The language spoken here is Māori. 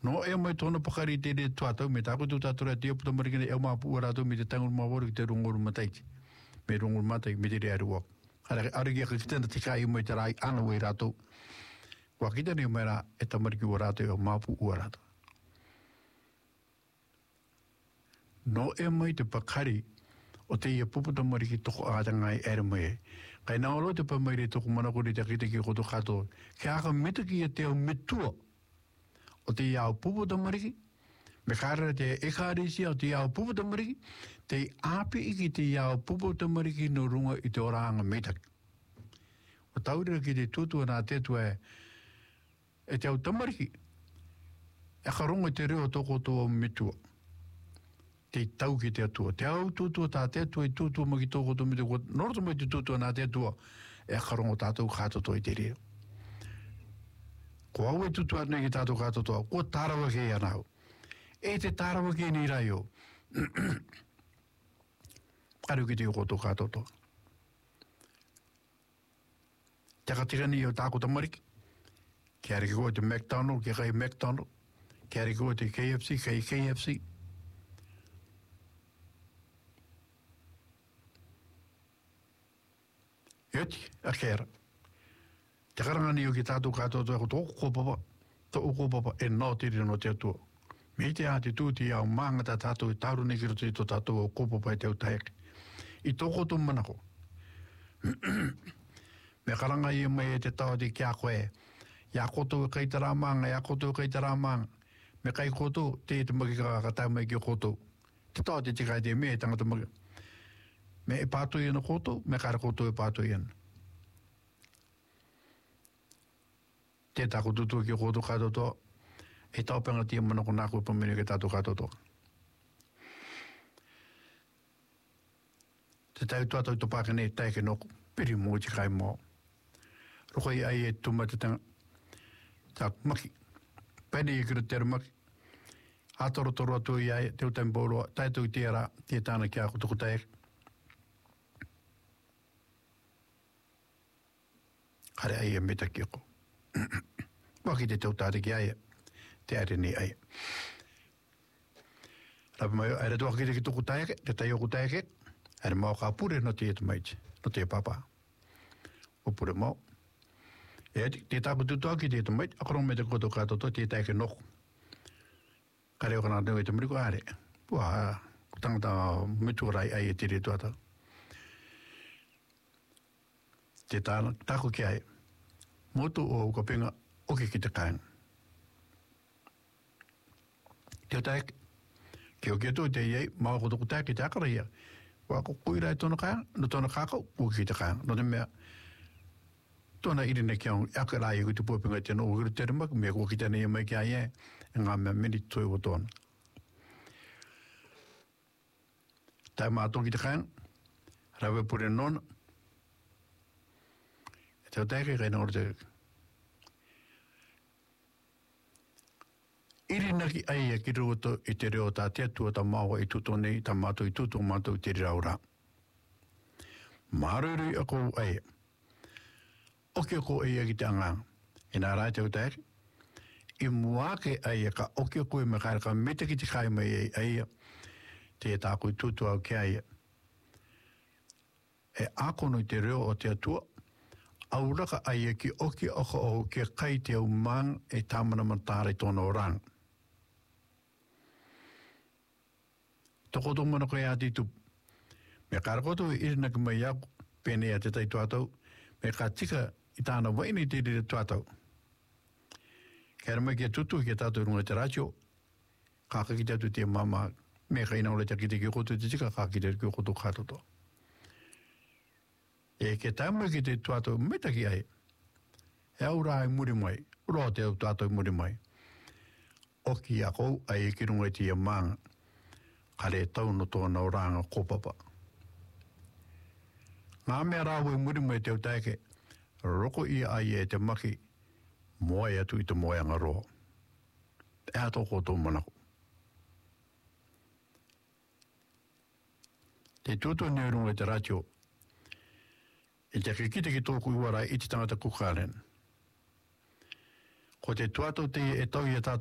No e mai tona pakari te re tuatau me tāku tu tātura te oputa marikene e mapu ua rātou me te tangur mawari te rungoru mataiti. Me rungoru matai me te re aruak. Ariki a kitenda te kai mai te rai ana wei rātou. Wa kita ni mai rā e tamariki ua rātou e mapu ua rātou. No e mai te pakari o te ia puputa mariki toko ātangai ere mai. Kai naolo te pa mai re toko manakuri te kita ki koto kato. Ke aka metaki e te au metua. O te iau puputa mariki, me kāra te ekārisia o te iau puputa mariki, te āpi iki te iau puputa mariki no runga i te oranga metaki. O taurira ki te tutua nā tetua e te au tamariki, e ka runga te reo toko tō metua. Te tau ki te atua. Te au tutua tā tetua i tutua maki toko tō metua. Norto mai te tutua nā tetua, e ka runga tātou kātoto i te reo. Ko au e tutu atu ki tātou kātotoa, ko tārawa kei anau. E te tārawa kei ni rai o. Karu ki te koto kātotoa. Te katirani o tāko tamariki. Kia riki koe te McDonald, kia kai McDonald. Kia riki koe te KFC, kai KFC. Ioti, a kera. Te karangani o ki tātou kātotoa ko tōku kōpapa, tōku kōpapa e nō tiri no te atua. Me te āti tūti au māngata tātou i tāru neki roto i tō tātou o kōpapa e te au taeke. I tōko tō manako. Me karanga i mai e te tau te kia koe. Ia koto e kai tara manga, ia koto e kai tara manga. Me kai koto, te maki ka mai ki koto. Te tau te tikai te me e tangata maki. Me e pātoi ana koto, me kara koto e pātoi ana. Te tāku tutu ki koto kātotoa, e taupenga tia manako nāku pamene ke tātou kātotoa. Te tau tuatau to pākene e taike noko, peri mō te kai mō. Roko i ai e tumatatanga, tāku maki. Pēne i kira teru maki. Ātorotoro atu i ai, te utai mbōroa, taitu i tiara, tia tāna ki ako tuku taike. Kare ai e meta ki ako. Waki te tautāte ki aia, te aere ni aia. Rapi mai, aere tuaka ki te ki tuku taeke, te tai oku taeke, aere mau ka pure no te etu maiti, no te papa. O pure mau. E te tāku tutua ki te etu maiti, akorong me te koto kātoto, te taeke noko. Kare oka nā teo e te miriku aere. Pua, tangata mitu rai aia te re tuata. Te tāku ki aia. Motu o kapenga oke ki te kāinga. Te taeke, ki o keto te iei, mau ko tuku taeke te akara ia. Wa ko kuira e tona kāinga, no tona kākau, oke ki te kāinga. No te mea, tona irine ki ang akara ia ki te pōpinga te no ukiru te rimak, mea ko ki tēne ia mai ki aia, e ngā mea meni toi o tōna. Tai mātou ki te kāinga, rawe pure nona, te taeke kai nōra te irinaki aia ki roto i te reo tā te atua tā maua i tuto nei, tā mātou i tuto mātou i te raura. Mārurui a kou aia. Oke ko aia ki te angang. E nā rai te taeke. I muake aia ka oke ko e me kai ka mete ki te kai mai aia. Te tāku i tuto au ke aia. E akono i te reo o te atua. Auraka aia ki oki oka o ke kai te au mang e tāmana matare tōna o rang. Toko tō mana koe āti tup. Me kārakoto i irina ki mai aku, pēne a te tai tuatau, me kā tika i tāna waini te rire tuatau. Kēra mai kia tutu ki tātou runga te rātio, kāka ki tātou te mama, me ka ina ole te ki te ki koto te tika, kā ki te ki koto kātoto. E ke tāma ki te tuatau meta ki ai. E au rā i muri mai, roa te au tuatau muri mai. Oki a kou ai e ki runga te ia maanga. Kare tau no tōna o ranga kōpapa. Ngā mea rāwe muri mai te au taike, roko i ai e te maki, moe atu i te moe anga roa. E ato ko tō manako. Te tūtua neurunga te ratio, e te kikita ki tōku iwara i te tangata kukaren. Ko te tuato te e tau i a tātou